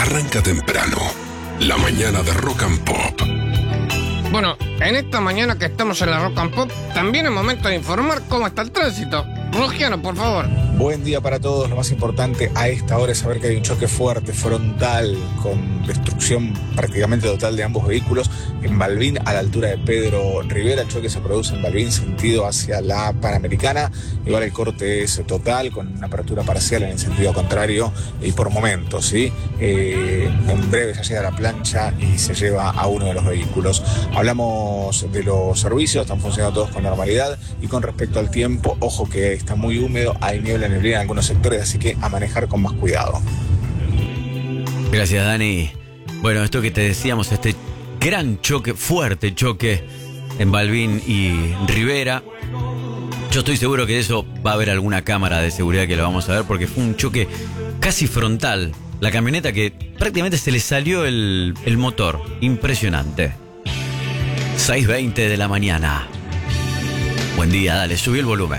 arranca temprano. La mañana de Rock and Pop. Bueno, en esta mañana que estamos en la Rock and Pop, también es momento de informar cómo está el tránsito. Rogiano, por favor. Buen día para todos. Lo más importante a esta hora es saber que hay un choque fuerte, frontal, con destrucción prácticamente total de ambos vehículos en Balbín, a la altura de Pedro Rivera. El choque se produce en Balbín, sentido hacia la Panamericana. Igual el corte es total, con una apertura parcial en el sentido contrario y por momentos, ¿sí? En breve ya llega la plancha y se lleva a uno de los vehículos. Hablamos de los servicios, están funcionando todos con normalidad. Y con respecto al tiempo, ojo que está muy húmedo, hay niebla, neblina en algunos sectores, así que a manejar con más cuidado. Gracias, Dani. Bueno, esto que te decíamos, este gran choque, fuerte choque en Balbín y Rivera. Yo estoy seguro que de eso va a haber alguna cámara de seguridad que lo vamos a ver, porque fue un choque casi frontal. La camioneta que prácticamente se le salió el motor. Impresionante. 6:20 de la mañana. Buen día, dale, subí el volumen.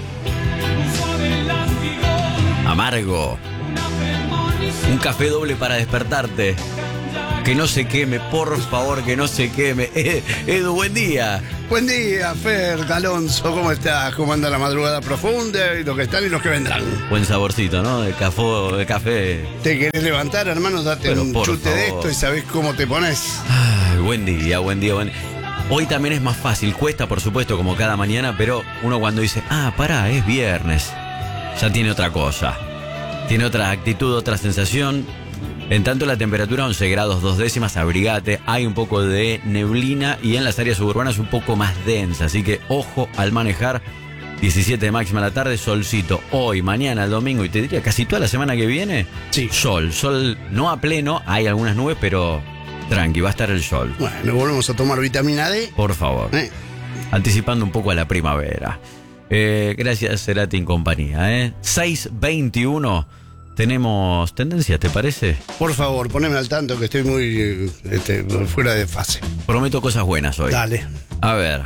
Amargo. Un café doble para despertarte. Que no se queme, por favor, que no se queme. Edu, buen día. Buen día, Fer, Alonso, ¿cómo estás? ¿Cómo anda la madrugada profunda? Y los que están y los que vendrán. Buen saborcito, ¿no? De café. ¿Te querés levantar, hermano? Date pero un chute favor. de esto y sabés cómo te pones. Ay, buen día. Hoy también es más fácil, cuesta por supuesto como cada mañana, pero uno cuando dice, pará, es viernes, ya tiene otra cosa, tiene otra actitud, otra sensación. En tanto la temperatura 11 grados 2 décimas, abrigate, hay un poco de neblina y en las áreas suburbanas un poco más densa, así que ojo al manejar. 17 de máxima a la tarde, solcito hoy, mañana, el domingo y te diría casi toda la semana que viene. Sí. Sol no a pleno, hay algunas nubes, pero tranqui, va a estar el sol. Bueno, volvemos a tomar vitamina D. Por favor. Anticipando un poco a la primavera. Gracias, Cerati en compañía. 6:21. Tenemos tendencia, ¿te parece? Por favor, poneme al tanto que estoy muy fuera de fase. Prometo cosas buenas hoy. Dale. A ver.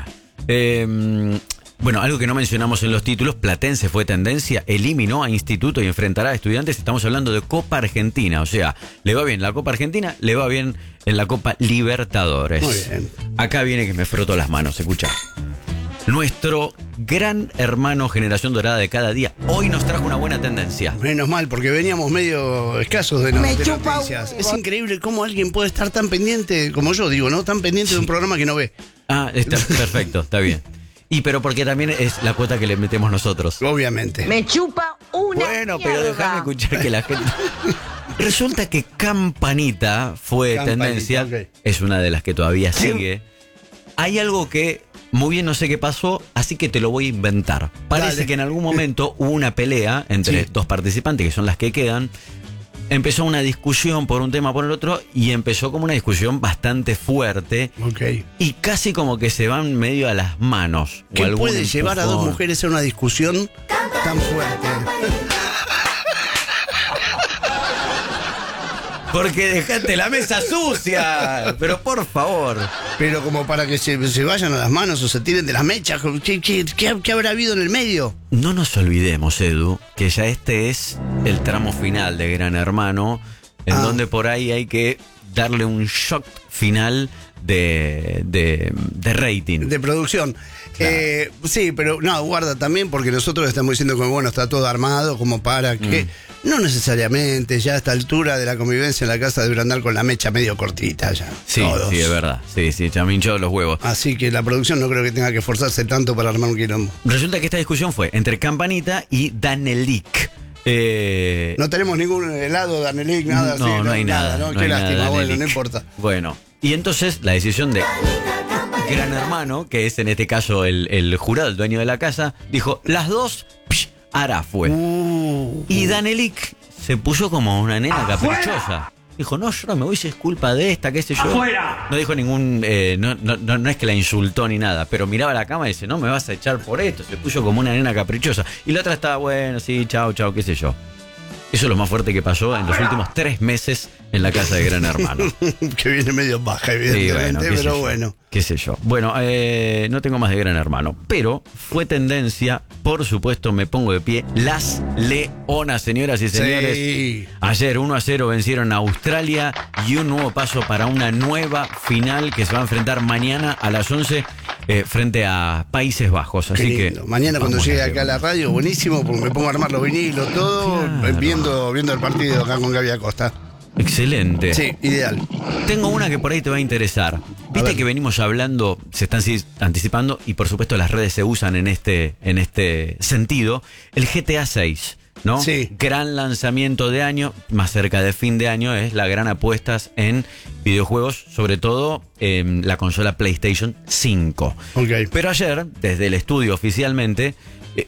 Bueno, algo que no mencionamos en los títulos, Platense fue tendencia, eliminó a Instituto y enfrentará a Estudiantes. Estamos hablando de Copa Argentina, o sea, le va bien en la Copa Argentina, le va bien en la Copa Libertadores. Muy bien. Acá viene que me froto las manos, escucha. Nuestro gran hermano Generación Dorada de cada día, hoy nos trajo una buena tendencia. Menos mal, porque veníamos medio escasos de noticias. Es increíble cómo alguien puede estar tan pendiente, como yo digo, ¿no? Tan pendiente de un programa que no ve. Está perfecto, está bien. Pero porque también es la cuota que le metemos nosotros. Obviamente. Me chupa una Bueno, mierda. pero déjame escuchar que la gente... Resulta que Campanita fue tendencia. Okay. Es una de las que todavía sigue. Hay algo que muy bien no sé qué pasó, así que te lo voy a inventar. Parece Dale. que en algún momento hubo una pelea entre dos participantes, que son las que quedan. Empezó una discusión por un tema por el otro y empezó como una discusión bastante fuerte. Ok. Y casi como que se van medio a las manos. ¿Qué puede llevar a dos mujeres a una discusión tan fuerte? Porque dejaste la mesa sucia. Pero por favor. Pero como para que se vayan a las manos o se tiren de las mechas. ¿Qué habrá habido en el medio? No nos olvidemos, Edu, que ya este es el tramo final de Gran Hermano, en donde por ahí hay que darle un shock final de rating. De producción. Claro. Sí, pero no, guarda también, porque nosotros estamos diciendo que bueno, está todo armado como para que... No necesariamente, ya a esta altura de la convivencia en la casa deberán andar con la mecha medio cortita ya. Sí, todos. sí, es verdad. Sí, ya me hinchó los huevos. Así que la producción no creo que tenga que esforzarse tanto para armar un quilombo. Resulta que esta discusión fue entre Campanita y Danelik. No tenemos ningún helado, Danelik, nada. No, así, no hay nada. ¿no? No Qué hay lástima, nada, bueno, Danelik. no importa. Bueno, y entonces la decisión de Gran Hermano, que es en este caso el jurado, el dueño de la casa, dijo, las dos, Ara fue. Y Danelik se puso como una nena caprichosa. Dijo, no, yo no me voy si es culpa de esta, qué sé yo. ¡Afuera! No dijo ningún... no es que la insultó ni nada, pero miraba la cama y dice, no me vas a echar por esto. Se puso como una nena caprichosa. Y la otra estaba, bueno, sí, chao, qué sé yo. Eso es lo más fuerte que pasó en los últimos 3 meses en la casa de Gran Hermano. Que viene medio baja, evidentemente, qué sé pero yo, bueno. Qué sé yo. Bueno, no tengo más de Gran Hermano, pero fue tendencia, por supuesto, me pongo de pie, las Leonas, señoras y señores. Sí. Ayer 1-0 vencieron a Australia y un nuevo paso para una nueva final que se va a enfrentar mañana a las 11 frente a Países Bajos. Así Qué que lindo. Mañana cuando vamos llegue a acá a la radio, buenísimo, porque me pongo a armar los vinilos, todo, Claro. viendo el partido acá con Gaby Acosta. Excelente. Sí, ideal. Tengo una que por ahí te va a interesar. Viste ver. que venimos hablando, se están anticipando y por supuesto las redes se usan en este sentido. El GTA 6, ¿no? Sí. Gran lanzamiento de año, más cerca de fin de año, es la gran apuesta en videojuegos, sobre todo en la consola PlayStation 5. Ok. Pero ayer, desde el estudio oficialmente,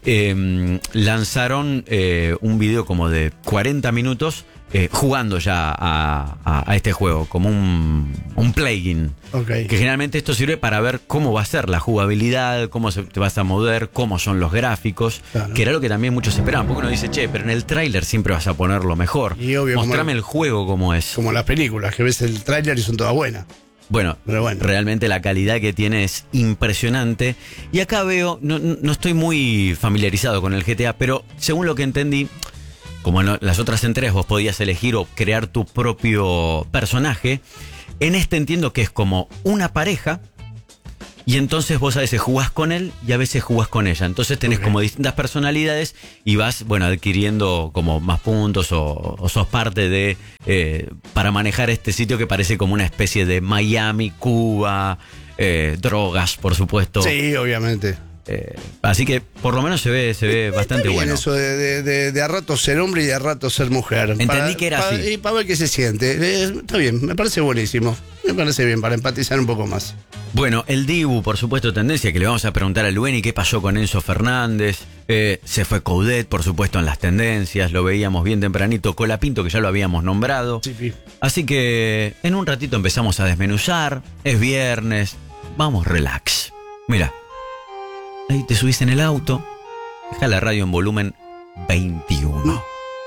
lanzaron un video como de 40 minutos jugando ya a este juego, como un plugin. Ok. Que generalmente esto sirve para ver cómo va a ser la jugabilidad, cómo te vas a mover, cómo son los gráficos, Claro. que era lo que también muchos esperaban. Porque uno dice, che, pero en el tráiler siempre vas a poner lo mejor. Y obvio, Mostrame el juego como es. Como las películas, que ves el tráiler y son todas buenas. Bueno, Pero bueno. realmente la calidad que tiene es impresionante. Y acá veo, no estoy muy familiarizado con el GTA, pero según lo que entendí, como en las otras entregas vos podías elegir o crear tu propio personaje, en este entiendo que es como una pareja y entonces vos a veces jugás con él y a veces jugás con ella. Entonces tenés Ok. como distintas personalidades y vas, bueno, adquiriendo como más puntos o sos parte de, para manejar este sitio que parece como una especie de Miami, Cuba, drogas, por supuesto. Sí, obviamente. Así que por lo menos se ve bastante Está bien bueno. eso de a rato ser hombre y de a rato ser mujer. Entendí que era así. Y para ver qué se siente. Está bien, me parece buenísimo. Me parece bien, para empatizar un poco más. Bueno, el Dibu, por supuesto, tendencia, que le vamos a preguntar a Lueni qué pasó con Enzo Fernández. Se fue Coudet, por supuesto, en las tendencias. Lo veíamos bien tempranito. Colapinto, que ya lo habíamos nombrado. Sí. Así que en un ratito empezamos a desmenuzar. Es viernes. Vamos, relax. Mira, ahí te subís en el auto. Deja la radio en volumen 21.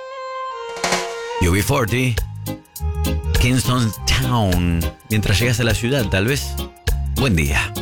UB40. Kingston Town. Mientras llegas a la ciudad, tal vez. Buen día.